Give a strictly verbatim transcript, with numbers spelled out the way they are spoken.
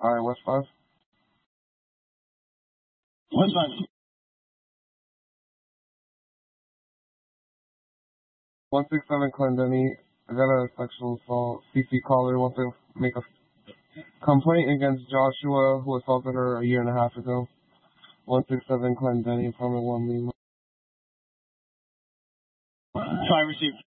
Alright, West five. West five. one six seven Clendenny. I got a sexual assault. C C caller wants to make a complaint against Joshua, who assaulted her a year and a half ago. one six seven Clendenny, apartment one Lima. Five received.